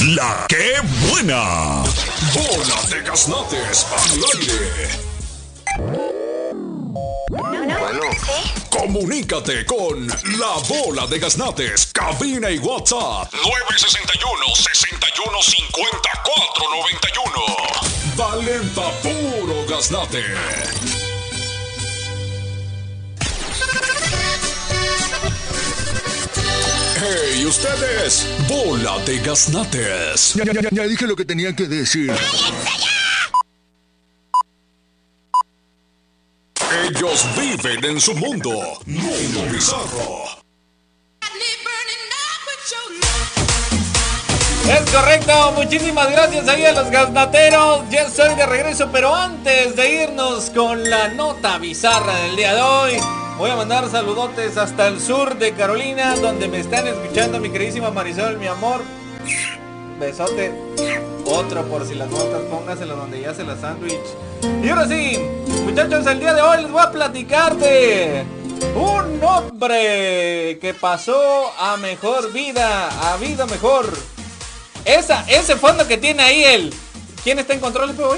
La que buena. Bola de Gaznates al aire. Bueno. ¿Sí? Comunícate con la Bola de Gaznates. Cabina y WhatsApp 961-61-5491. Valenta puro gaznate. Hey, ustedes, Bola de Gaznates. Ya dije lo que tenía que decir. Ellos viven en su mundo. Mundo bizarro. Es correcto, muchísimas gracias ahí a los gaznateros. Ya estoy de regreso, pero antes de irnos con la nota bizarra del día de hoy, voy a mandar saludotes hasta el sur de Carolina, donde me están escuchando mi queridísima Marisol, mi amor. Besote. Otro por si las notas, póngaselo donde ya se la sándwich. Y ahora sí, muchachos, el día de hoy les voy a platicar de un hombre que pasó a mejor vida, a vida mejor. Ese fondo que tiene ahí ¿quién está en control hoy?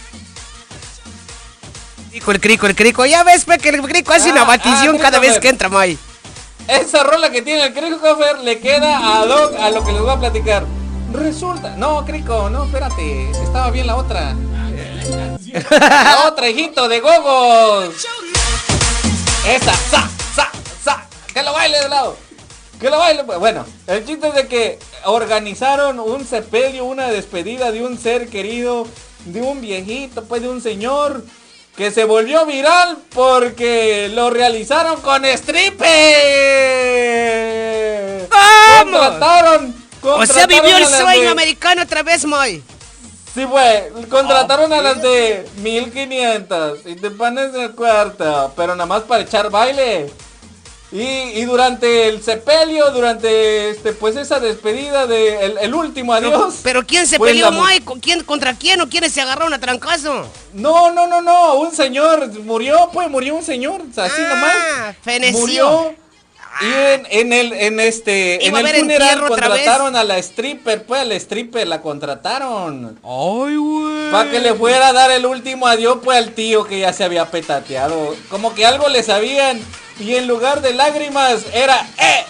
El crico. Ya ves, que el crico hace una batición cada vez que entra, May. Esa rola que tiene el crico Cofer le queda ad hoc a lo que les voy a platicar. Resulta... No, crico, no, espérate. Estaba bien la otra. La otra, hijito, de gogos. Esa, que lo baile de lado. Que lo baile. Bueno, el chiste es de que organizaron un sepelio, una despedida de un ser querido, de un viejito, pues de un señor que se volvió viral porque lo realizaron con stripper. ¡Vamos! O sea, vivió el sueño americano otra vez, Moy. Sí, pues, contrataron a las de 1500 y te pones en el cuarto, pero nada más para echar baile. Y durante el sepelio, durante pues esa despedida de el último adiós. Pero ¿quién se pues peleó, Moy? ¿Contra quién? ¿O quiénes se agarraron a trancazo? No, un señor murió, un señor, así nomás. Feneció. Murió. Y en el funeral contrataron a la stripper, pues a la stripper la contrataron. Ay, güey. Para que le fuera a dar el último adiós pues al tío que ya se había petateado. Como que algo le sabían. Y en lugar de lágrimas era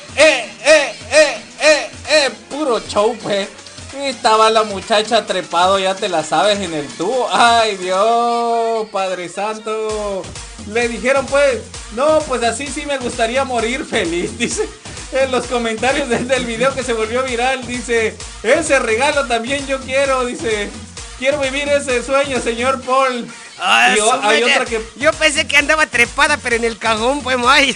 puro show, pues. Y estaba la muchacha trepado, ya te la sabes, en el tubo. Ay, Dios, Padre Santo. Le dijeron pues, no, pues así sí me gustaría morir feliz, dice. En los comentarios del video que se volvió viral, dice, ese regalo también yo quiero, dice. Quiero vivir ese sueño, señor Paul. Hay otra que... Yo pensé que andaba trepada, pero en el cajón, pues, May.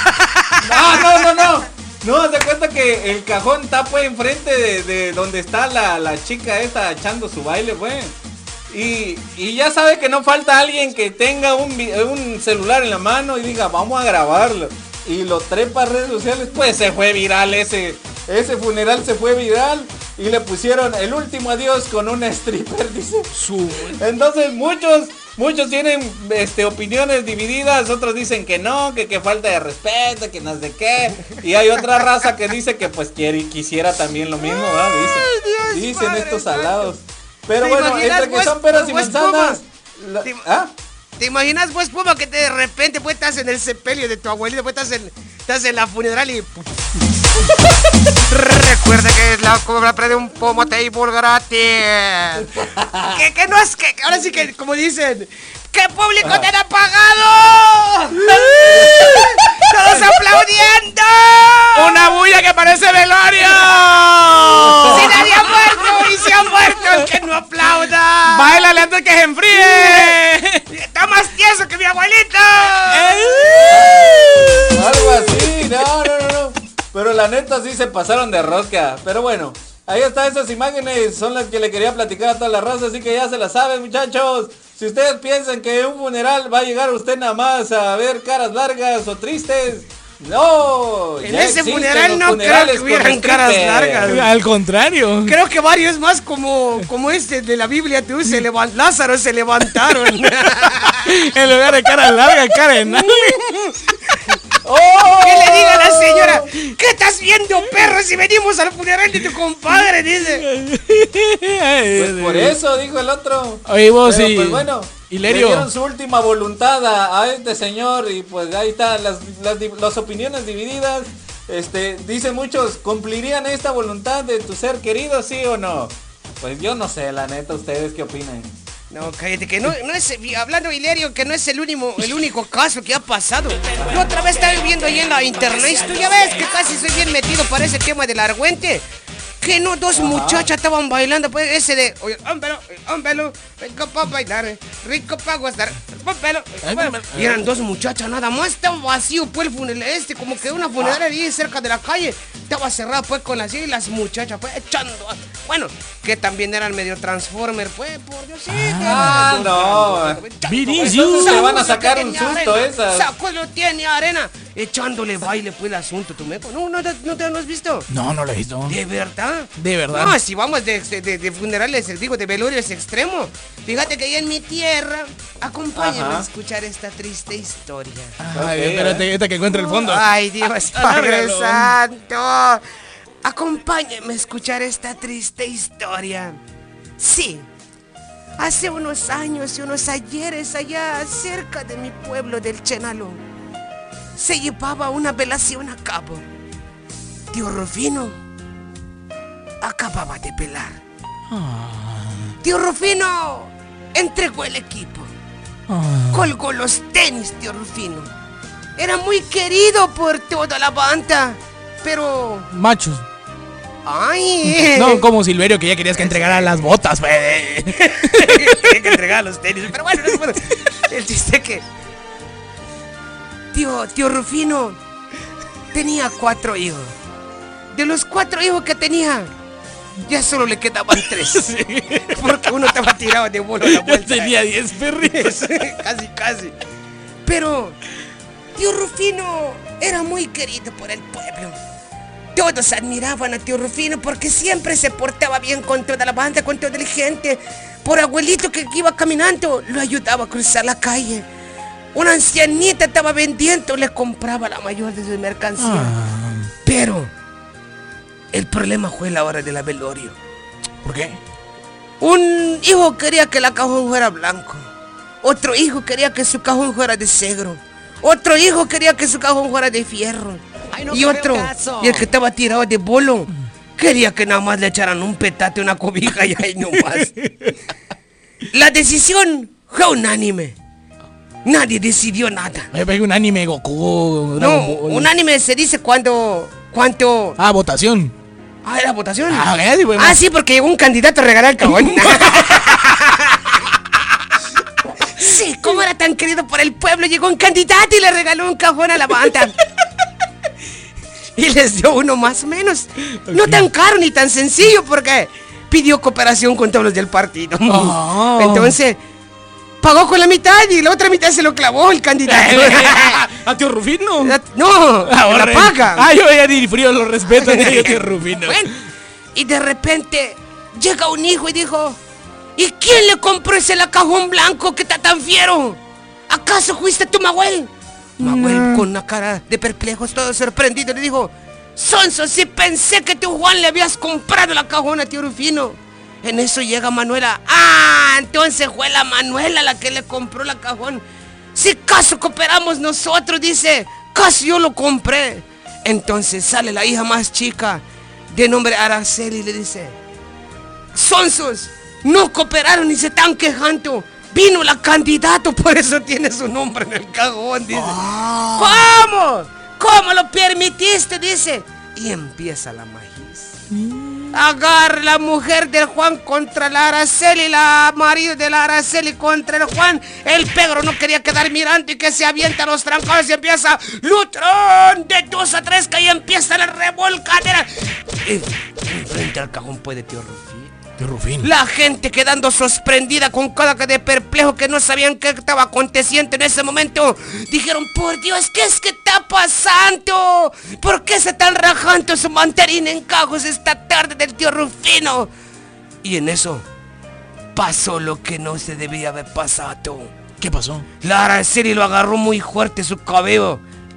No, se cuenta que el cajón está, pues, enfrente de donde está la chica esta echando su baile, pues. Y ya sabe que no falta alguien que tenga un celular en la mano y diga, vamos a grabarlo. Y lo trepa a redes sociales, pues se fue viral ese funeral, se fue viral. Y le pusieron el último adiós con una stripper, dice. Entonces muchos tienen opiniones divididas. Otros dicen que no, que falta de respeto, que no sé qué. Y hay otra raza que dice que pues quisiera también lo mismo, ¿verdad? Dicen estos salados. Pero bueno, entre que son peras y manzanas. ¿Te imaginas, pues, Puma, que de repente pues estás en el sepelio de tu abuelito, pues estás en la funeral y... Recuerda que es la compra de un pomo table gratis. que no es que ahora sí que, como dicen, ¿qué público te ha pagado? ¡Todos aplaudiendo! ¡Una bulla que parece velorio! ¡Si nadie ha muerto y se ha muerto el que no aplauda! ¡Báilale antes que se enfríe! ¡Está más tieso que mi abuelito! Algo así, no. Pero la neta sí se pasaron de rosca. Pero bueno, ahí están esas imágenes. Son las que le quería platicar a toda la raza. Así que ya se la saben, muchachos. Si ustedes piensan que en un funeral va a llegar usted nada más a ver caras largas o tristes, no. En ese funeral no creo que hubieran caras largas. Al contrario. Creo que varios más como este de la Biblia, Lázaro se levantaron. En lugar de caras largas, cara de nalga. Que le diga a la señora, ¿qué estás viendo, perro? Si venimos al funeral de tu compadre, dice. Pues por eso, dijo el otro. Oye, vos Pero, sí. pues bueno, Hilario. le dieron su última voluntad a este señor y pues ahí están las opiniones divididas. Dicen muchos, ¿cumplirían esta voluntad de tu ser querido, sí o no? Pues yo no sé, la neta, ¿ustedes qué opinan? No, cállate, que no es, hablando Hilario, que no es el único caso que ha pasado. Yo otra vez estaba viendo ahí en la internet, tú ya ves que casi soy bien metido para ese tema del argüente. Que no, dos muchachas estaban bailando, pues ese de, oye, hómbelo, rico para bailar, rico para gozar, hómbelo. Y eran dos muchachas nada más, estaba vacío pues el funeral, como que una funeraria ahí cerca de la calle, estaba cerrada pues con las muchachas pues echando, bueno, que también eran medio transformer, pues, por Dios, sí. No. Entonces se van a sacar un susto esas. Saco lo tiene arena, echándole baile pues el asunto, tu meco. No te lo has visto. No lo he visto. ¿De verdad? De verdad. No, si vamos de funerales, digo, de velorios extremo. Fíjate que ahí en mi tierra, acompáñame a escuchar esta triste historia. Ay, espérate, esta que encuentre el fondo. Ay, Dios, Padre Santo. Acompáñame a escuchar esta triste historia. Sí, hace unos años y unos ayeres allá cerca de mi pueblo del Chenaló, se llevaba una velación a cabo. Tío Rufino acababa de pelar. Tío Rufino entregó el equipo. Colgó los tenis, tío Rufino. Era muy querido por toda la banda, pero... Machos. ¡Ay! No, como Silverio, que ya querías que entregara las botas, güey. Quería que entregara los tenis, pero bueno, no, bueno. El chiste es que... Tío Rufino tenía 4 hijos. De los 4 hijos que tenía, ya solo le quedaban 3. Sí. Porque uno estaba tirado de bolo a la vuelta. Tenía 10 perritos. Casi. Pero tío Rufino era muy querido por el pueblo. Todos admiraban a tío Rufino porque siempre se portaba bien con toda la banda, con toda la gente. Por abuelito que iba caminando, lo ayudaba a cruzar la calle. Una ancianita estaba vendiendo, le compraba la mayor de sus mercancías. Pero el problema fue la hora de la velorio. ¿Por qué? Un hijo quería que la cajón fuera blanco. Otro hijo quería que su cajón fuera de cedro. Otro hijo quería que su cajón fuera de fierro. Y otro, y el que estaba tirado de bolo, quería que nada más le echaran un petate, una cobija y ahí nomás. La decisión fue unánime. Nadie decidió nada. Me pegué un anime Goku. No, unánime se dice cuánto. Votación. ¿Era votación? Sí, bueno. Sí, porque llegó un candidato a regalar el cajón. Sí, como era tan querido por el pueblo, llegó un candidato y le regaló un cajón a la banda. Y les dio uno más o menos. Okay. No tan caro ni tan sencillo porque pidió cooperación con todos los del partido. Entonces, pagó con la mitad y la otra mitad se lo clavó el candidato. ¿A tío Rufino? No, la paga. Yo ya ni frío lo respeto a tío Rufino. Bueno, y de repente llega un hijo y dijo: ¿y quién le compró ese cajón blanco que está tan fiero? ¿Acaso fuiste tú, Mahuel? Mahuel, con una cara de perplejos, todo sorprendido, le dijo: Sonso, si pensé que tú, Juan, le habías comprado la cajón a tío Rufino. En eso llega Manuela. Entonces fue la Manuela la que le compró la cajón. Si caso cooperamos nosotros, dice, casi yo lo compré. Entonces sale la hija más chica, de nombre Araceli, y le dice: Sonsos, no cooperaron y se están quejando. Vino la candidato, por eso tiene su nombre en el cajón, dice. ¿Cómo? ¿Cómo lo permitiste? Dice. Y empieza la magia. Agarra la mujer del Juan contra la Araceli, la marido de la Araceli contra el Juan. El Pedro no quería quedar mirando y que se avienta a los trancados y empieza lutrón de 2 a 3 que y empieza la revolcadera. Frente al cajón puede tío Rufino. La gente quedando sorprendida con cara de perplejo, que no sabían qué estaba aconteciendo en ese momento. Dijeron: por Dios, ¿qué es que está pasando? ¿Por qué se están rajando su mandarín en cajos esta tarde del tío Rufino? Y en eso pasó lo que no se debía haber pasado. ¿Qué pasó? La Araceli lo agarró muy fuerte su cabello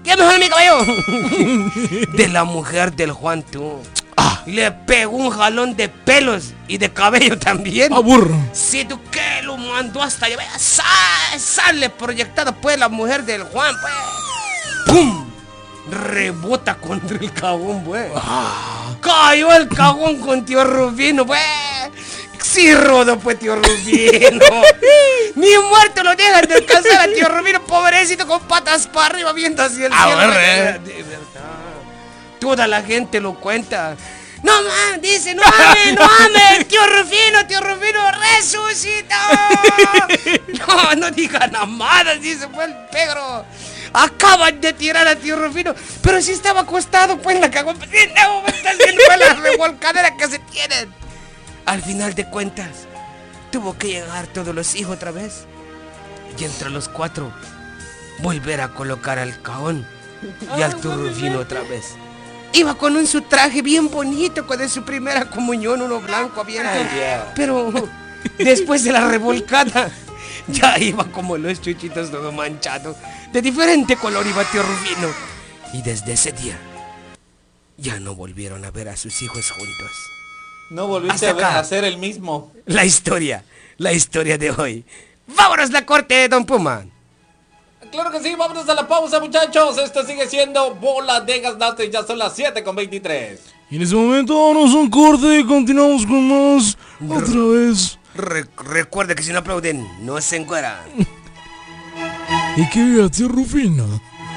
¿Qué mejor amigo yo? De la mujer del Juan, tú. Le pegó un jalón de pelos y de cabello también. Burro. Sí, tú que lo mandó hasta allá. Sale proyectada pues la mujer del Juan, pues. ¡Pum! Rebota contra el cagón, pues. Cayó el cagón con tío Rufino, pues. Sí, rodó, pues, tío Rufino. Ni muerto lo dejan de alcanzar a tío Rufino, pobrecito, con patas para arriba, viendo hacia el cielo. De verdad. Toda la gente lo cuenta. No mames, dice, no mames, tío Rufino resucitó. No diga nada más, dice, pues el Pedro. Acaban de tirar a tío Rufino, pero si estaba acostado, pues la cagó. No, me estás viendo la revolcadera que se tienen. Al final de cuentas, tuvo que llegar todos los hijos otra vez. Y entre los 4, volver a colocar al cagón y al tío Rufino otra vez. Iba con su traje bien bonito, con de su primera comunión, uno blanco abierto. Pero después de la revolcada, ya iba como los chuchitos todo manchado. De diferente color iba tío Rufino. Y desde ese día, ya no volvieron a ver a sus hijos juntos. No volviste a ser el mismo. La historia de hoy. ¡Vámonos la corte, don Puma! Claro que sí, vámonos a la pausa, muchachos. Esto sigue siendo Bola de Gaznate. Ya son las 7:23. Y en ese momento vamos a un corte y continuamos con más otra vez. Recuerda que si no aplauden, no se encueran. ¿Y qué viva tío Rufino?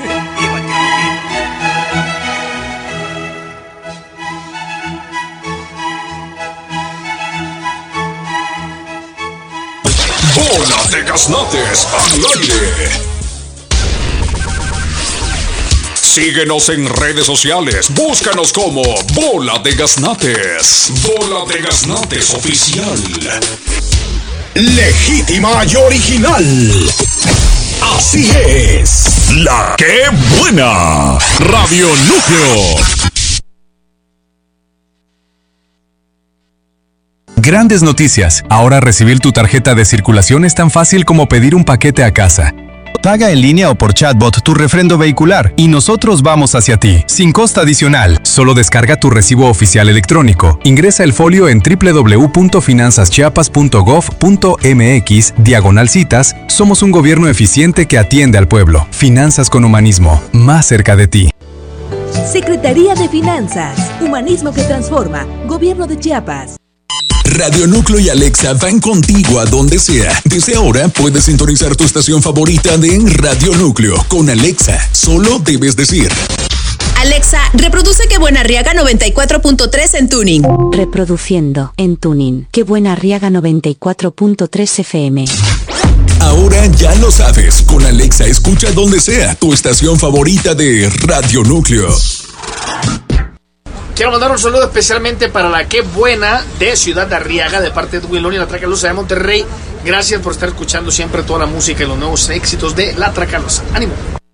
Bola de Gaznates al aire. Síguenos en redes sociales. Búscanos como Bola de Gaznates. Bola de Gaznates oficial. Legítima y original. Así es. La que buena. Radio Núcleo. Grandes noticias. Ahora recibir tu tarjeta de circulación es tan fácil como pedir un paquete a casa. Paga en línea o por chatbot tu refrendo vehicular y nosotros vamos hacia ti, sin costo adicional. Solo descarga tu recibo oficial electrónico. Ingresa el folio en www.finanzaschiapas.gov.mx/citas. Somos un gobierno eficiente que atiende al pueblo. Finanzas con humanismo, más cerca de ti. Secretaría de Finanzas, humanismo que transforma, Gobierno de Chiapas. Radio Núcleo y Alexa van contigo a donde sea. Desde ahora puedes sintonizar tu estación favorita de Radio Núcleo. Con Alexa, solo debes decir: Alexa, reproduce Que Buena Arriaga 94.3 en tuning. Reproduciendo en tuning. Que Buena Arriaga 94.3 FM. Ahora ya lo sabes. Con Alexa escucha donde sea tu estación favorita de Radio Núcleo. Quiero mandar un saludo especialmente para la Que Buena de Ciudad de Arriaga, de parte de Wilón y la Tracalosa de Monterrey. Gracias por estar escuchando siempre toda la música y los nuevos éxitos de la Tracalosa. ¡Ánimo!